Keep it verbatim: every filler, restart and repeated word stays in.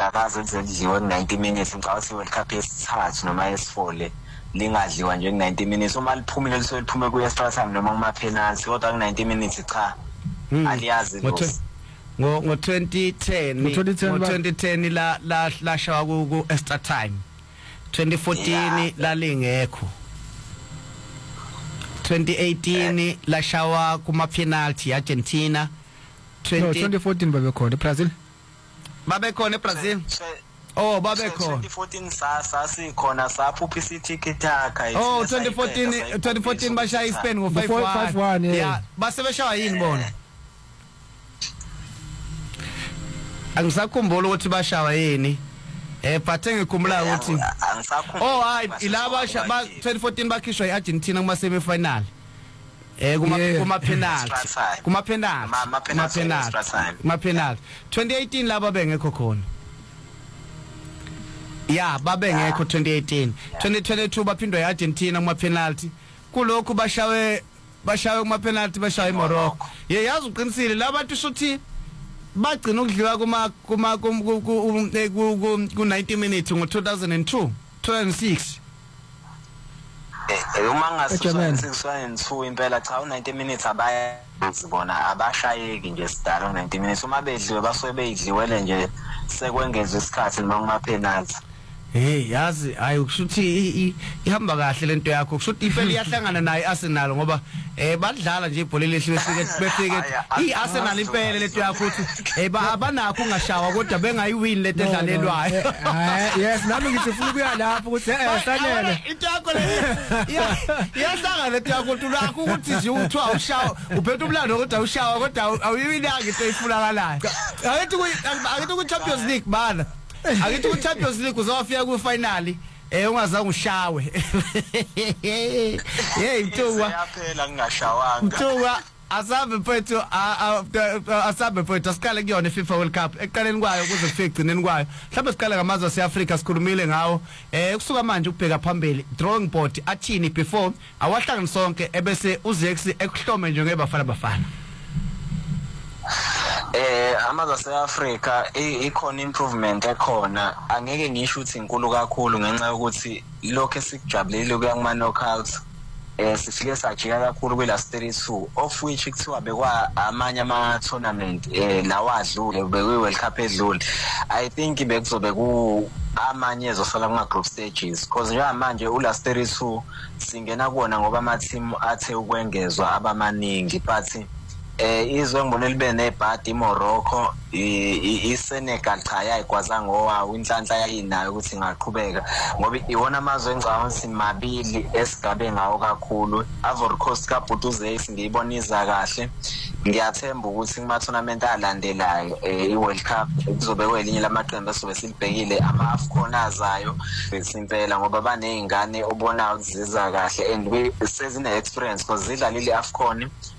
akaze lidliwe ninety minutes ngicabanga ukuthi World Cup yesithathu noma yesifole le lingadliwa nje ninety minutes uma liphumile lisoliphume ku extra time noma kuma penalty kodwa ku ninety minutes cha aliyazi lo ngo ngo twenty ten ngo twenty ten la la la shawa ku extra time twenty fourteen la lingekho twenty eighteen la shawa kuma penalty Argentina no twenty fourteen babe khona eBrazil babe khona eBrazil oh babe khona twenty fourteen sa sa sikhona saphupha isitikiti yakhe oh twenty fourteen twenty fourteen bashaya iSpain ngo five one yeah base beshaya yini bona angisakhumbula ukuthi bashawa yini eh phathe ngikhumbula ukuthi oh hayi ilaba ba twenty fourteen bakhishwa eArgentina kuma semi final eh kuma kuma penalty kuma penalty kuma penalty kuma penalty twenty eighteen laba bengekho khona yeah babe ngekho twenty eighteen twenty twenty-two baphindwa eArgentina kuma penalty kulokhu bashawe bashawe kuma penalty bashawe eMorocco ye yazi uqinisile labantu shothi bagcina ukudliwa kuma kuma ku ninety minutes ngo two thousand two two thousand six eh uma ngase two impela cha u ninety minutes abaya sibona abashayeki nje sidala u ninety minutes uma bedliwe basuke beyidliwele nje sekwengezwe isikhathi noma kuma penalty hey yazi ayi ukushuthi ihamba kahle lento yakho kushuthi impela iyahlangana naye Arsenal ngoba eh badlala nje ibhola lehle befike befike iArsenal impela lento yakho uthi eh abanakho ungashawa kodwa bengayiwin lento edlalelwayo yes nami ngithi ufuna ukuya lapho ukuthi eh sanele into yakho le iyahlangana lento yakho uthi lakho ukuthi nje uthi awushawa uphethe umlando kodwa ushawa kodwa awuyiwinanga into eyifunakalayo akithi akithi ku Champions League bana akithi ku Champions League uzofika ku final eh ungazange ushawe hey mthuwa yaphela ngingashawanga mthuwa asabe phethu asabe phethu asikale kuyona iFIFA World Cup eqaleni kwayo kuze kufike egcineni kwayo mhlawumbe siqale ngamazwe aseAfrika sikhulumile ngawo eh kusuka manje ukubheka phambili drawing board athini before awahlangani sonke ebese uZex ekuhlome nje ngebafana bafana eh amazwe aseAfrika ikhona improvement ekhona angeke ngisho ukuthi inkulu kakhulu ngenxa yokuthi lokho esikujabulile kuya kuma knockouts eh sifike sajika kakhulu kwe last thirty-two of which kuthiwa bekwa amanye ama tournament eh lawadlule bekwe World Cup edlule I think bekuzobe ku amanye ezosala kuma group stages because nje manje u last thirty-two singena kuona ngoba ama team athe ukwengezwa abamaningi but eh izwe ngibone libe nebhadi iMorocco iSenegal cha yayikwazanga ngowa inhlanhla yayinayo ukuthi ingaqhubeka ngoba iwona amazwe engicabanga ukuthi mabili esigabe ngawo kakhulu Ivory Coast kaBhuti uZex ngiyiboniza kahle ngiyathemba ukuthi kuma tournament alandelayo iWorld Cup kuzobe kwelinye lamaqembu esobe silibhekile ama AFCON azayo besimpela ngoba banezingane obona ukuziza kahle and sezine experience because zidlalile AFCON